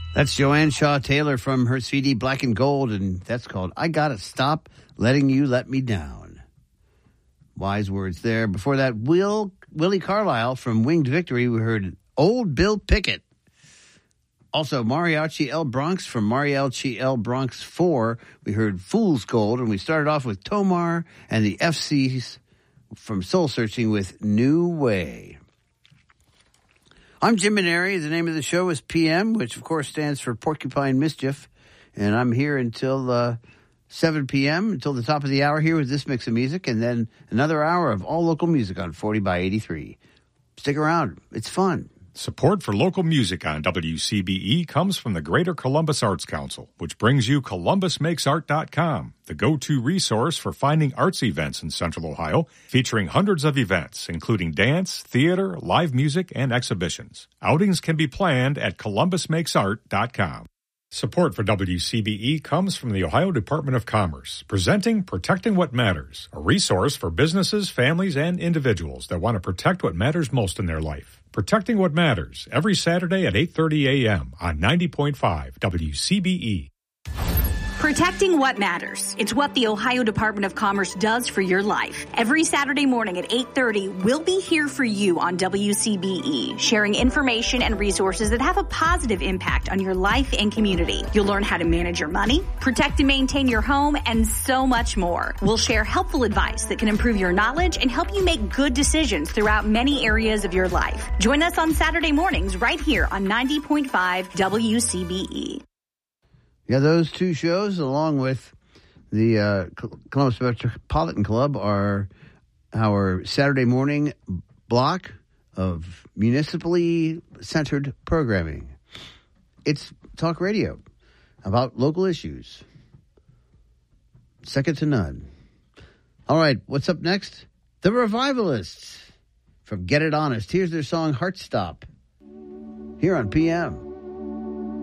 That's Joanne Shaw Taylor from her CD Black and Gold, and that's called I Gotta Stop Letting You Let Me Down. Wise words there. Before that, Willie Carlisle from Winged Victory. We heard Old Bill Pickett. Also, Mariachi El Bronx from Mariachi El Bronx 4. We heard Fool's Gold, and we started off with Tomar and the FCs from Soul Searching with New Way. I'm Jim Maneri. The name of the show is PM, which of course stands for Porcupine Mischief, and I'm here until 7 p.m., until the top of the hour here with this mix of music, and then another hour of all local music on 40 by 83. Stick around. It's fun. Support for local music on WCBE comes from the Greater Columbus Arts Council, which brings you ColumbusMakesArt.com, the go-to resource for finding arts events in Central Ohio, featuring hundreds of events, including dance, theater, live music, and exhibitions. Outings can be planned at ColumbusMakesArt.com. Support for WCBE comes from the Ohio Department of Commerce, presenting Protecting What Matters, a resource for businesses, families, and individuals that want to protect what matters most in their life. Protecting What Matters, every Saturday at 8:30 a.m. on 90.5 WCBE. Protecting what matters. It's what the Ohio Department of Commerce does for your life. Every Saturday morning at 8:30, we'll be here for you on WCBE, sharing information and resources that have a positive impact on your life and community. You'll learn how to manage your money, protect and maintain your home, and so much more. We'll share helpful advice that can improve your knowledge and help you make good decisions throughout many areas of your life. Join us on Saturday mornings right here on 90.5 WCBE. Yeah, those two shows, along with the Columbus Metropolitan Club, are our Saturday morning block of municipally centered programming. It's talk radio about local issues. Second to none. All right, what's up next? The Revivalists from Get It Honest. Here's their song, Heartstop, here on PM.